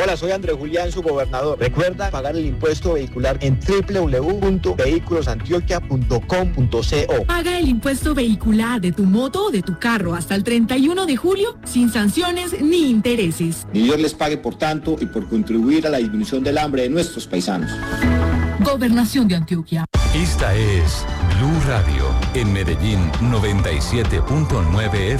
Hola, soy Andrés Julián, su gobernador. Recuerda pagar el impuesto vehicular en www.vehiculosantioquia.com.co. Paga el impuesto vehicular de tu moto o de tu carro hasta el 31 de julio sin sanciones ni intereses. Ni Dios les pague por tanto y por contribuir a la disminución del hambre de nuestros paisanos. Gobernación de Antioquia. Esta es Blue Radio en Medellín 97.9 FM.